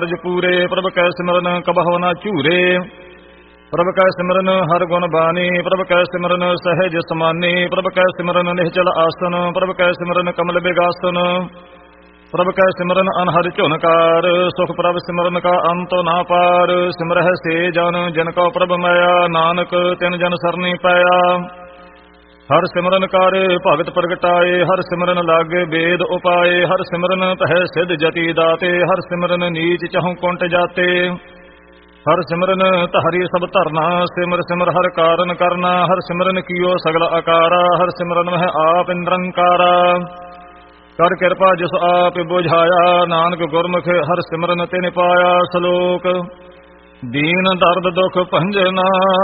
ਕਾਰਜ ਪੂਰੇ। ਪ੍ਰਭ ਕੈ ਸਿਮਰਨ ਕਬਹੁ ਨ ਝੂਰੇ। ਪ੍ਰਭ ਕੈ ਸਿਮਰਨ ਹਰ ਗੁਣ ਬਾਣੀ। ਪ੍ਰਭ ਕੈ ਸਿਮਰਨ ਸਹਿਜ ਸਮਾਨੀ। ਪ੍ਰਭ ਕੈ ਸਿਮਰਨ ਨਿਹਚਲ ਆਸਨ। ਪ੍ਰਭ ਕੈ ਸਿਮਰਨ ਕਮਲ ਬਿਗਾਸਨ। ਪ੍ਰਭ ਕੈ ਸਿਮਰਨ ਅਨਹਦ ਝੁਨਕਾਰ। ਸੁਖ ਪ੍ਰਭ ਸਿਮਰਨ ਕਾ ਅੰਤ ਨਾ ਪਾਰ। ਸਿਮਰਹਿ ਸੇ ਜਨ ਜਿਨ ਕਉ ਪ੍ਰਭ ਮਾਇਆ। ਨਾਨਕ ਤਿਨ ਜਨ ਸਰਨੀ ਪਾਇਆ। ਹਰ ਸਿਮਰਨ ਕਰ ਭਗਤ ਪ੍ਰਗਟਾਏ। ਹਰ ਸਿਮਰਨ ਲਾਗੇ ਵੇਦ ਉਪਾਏ। ਹਰ ਸਿਮਰਨ ਪਹਿ ਸਿਧ ਜਤੀ ਦਾਤੇ। ਹਰ ਸਿਮਰਨ ਨੀਚ ਚਹੁ ਕੁੰਟ ਜਾਤੇ। ਹਰ ਸਿਮਰਨ ਧਾਰੀ ਸਭ ਧਰਨਾ। ਸਿਮਰ ਸਿਮਰ ਹਰ ਕਾਰਨ ਕਰਨਾ। ਹਰ ਸਿਮਰਨ ਕੀਓ ਸਗਲ ਆਕਾਰਾ। ਹਰ ਸਿਮਰਨ ਮਹਿ ਆਪ ਨਿਰੰਕਾਰਾ। ਕਰ ਕਿਰਪਾ ਜਿਸ ਆਪ ਬੁਝਾਇਆ। ਨਾਨਕ ਗੁਰਮੁਖ ਹਰ ਸਿਮਰਨ ਤਿਨ ਪਾਇਆ। ਸ਼ਲੋਕ ਦੀਨ ਦਰਦ ਦੁਖ ਭੰਜਨਾ।